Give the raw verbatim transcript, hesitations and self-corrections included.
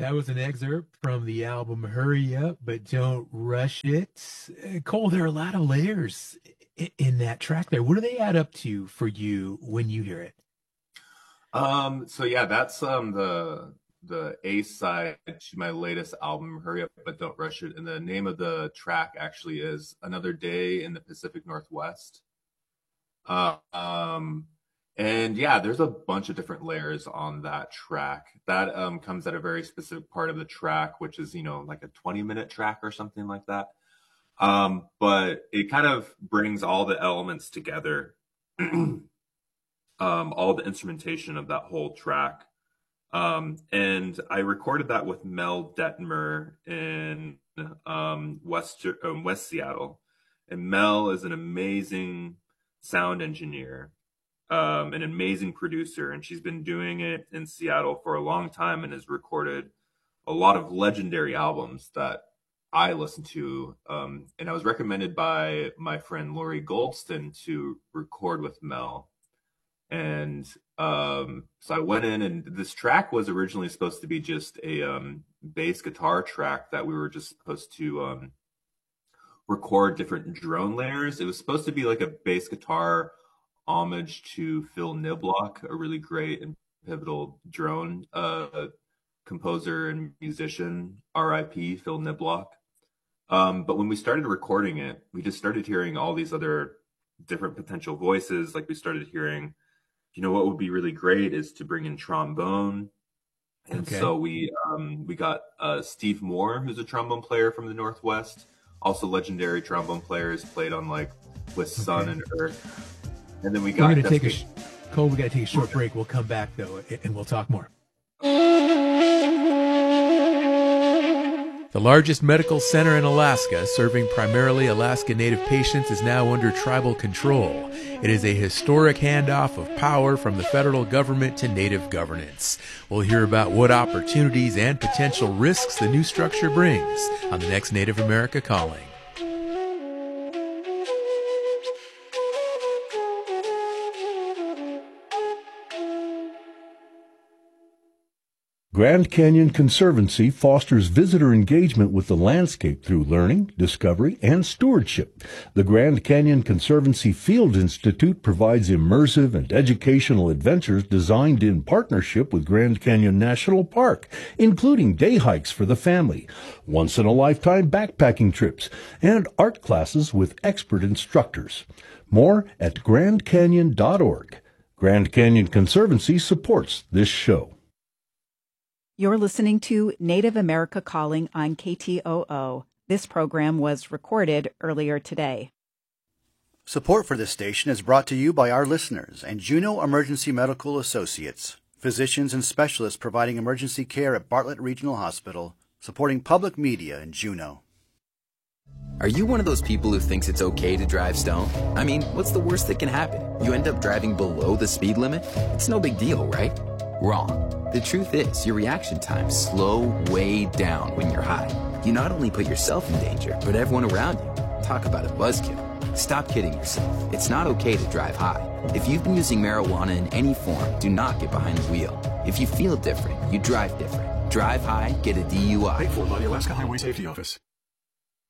That was an excerpt from the album Hurry Up, But Don't Rush It. Uh, Cole, there are a lot of layers i- in that track there. What do they add up to for you when you hear it? Um, so yeah, that's um the the A side to my latest album, Hurry Up But Don't Rush It. And the name of the track actually is Another Day in the Pacific Northwest. Uh, um, and yeah, there's a bunch of different layers on that track. That um comes at a very specific part of the track, which is, you know, like a twenty minute track or something like that. Um, but it kind of brings all the elements together. Um, all the instrumentation of that whole track. Um, and I recorded that with Mel Detmer in um, West, um, West Seattle. And Mel is an amazing sound engineer, um, an amazing producer, and she's been doing it in Seattle for a long time and has recorded a lot of legendary albums that I listen to. Um, and I was recommended by my friend Lori Goldston to record with Mel. And um, so I went in, and this track was originally supposed to be just a um, bass guitar track that we were just supposed to um, record different drone layers. It was supposed to be like a bass guitar homage to Phil Niblock, a really great and pivotal drone uh, composer and musician, R I P Phil Niblock. Um, but when we started recording it, we just started hearing all these other different potential voices. Like we started hearing, you know, what would be really great is to bring in trombone. And Okay. so we um, we got uh, Steve Moore, who's a trombone player from the Northwest, also legendary trombone players, played on like with Sun Okay. and Earth. And then we We're got going to take a, Jessica- sh- Cole, we got to take a short break. We'll come back, though, a- and we'll talk more. The largest medical center in Alaska, serving primarily Alaska Native patients, is now under tribal control. It is a historic handoff of power from the federal government to Native governance. We'll hear about what opportunities and potential risks the new structure brings on the next Native America Calling. Grand Canyon Conservancy fosters visitor engagement with the landscape through learning, discovery, and stewardship. The Grand Canyon Conservancy Field Institute provides immersive and educational adventures designed in partnership with Grand Canyon National Park, including day hikes for the family, once-in-a-lifetime backpacking trips, and art classes with expert instructors. More at grand canyon dot org. Grand Canyon Conservancy supports this show. You're listening to Native America Calling on K T O O. This program was recorded earlier today. Support for this station is brought to you by our listeners and Juneau Emergency Medical Associates, physicians and specialists providing emergency care at Bartlett Regional Hospital, supporting public media in Juneau. Are you one of those people who thinks it's okay to drive stoned? I mean, what's the worst that can happen? You end up driving below the speed limit? It's no big deal, right? Wrong. The truth is, your reaction times slow way down when you're high. You not only put yourself in danger, but everyone around you. Talk about a buzzkill. Stop kidding yourself. It's not okay to drive high. If you've been using marijuana in any form, do not get behind the wheel. If you feel different, you drive different. Drive high, get a D U I. Paid for by the Alaska Highway Safety Office.